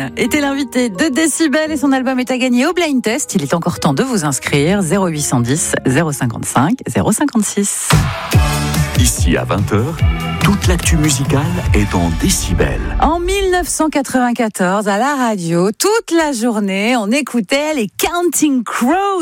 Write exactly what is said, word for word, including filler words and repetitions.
Ken était l'invité de Décibel et son album est à gagner au Blind Test. Il est encore temps de vous inscrire. zéro huit cent dix, zéro cinquante-cinq, zéro cinquante-six. Ici à vingt heures, toute l'actu musicale est dans Décibel. En dix-neuf cent quatre-vingt-quatorze, à la radio, toute la journée, on écoutait les Counting Crows.